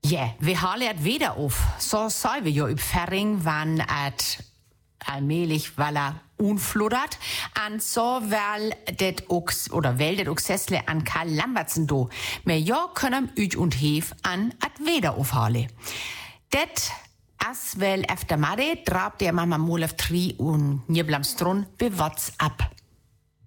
Ja, wir halen het wieder auf. So sagen wir ja üb Ferring, wann et allmählich, weil er unfluddert. An so weil det auch Sessle an Karl Lambertsen do. Mehr ja können üch und Hef an et wieder aufhalen. Det as wel efter Made drab der Mama Molef 3 und Nieblamstrun be WhatsApp.